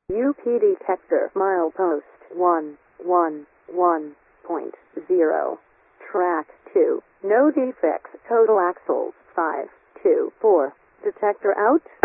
UP detector milepost 111.0. Track 2. No defects. Total axles 524. Detector out.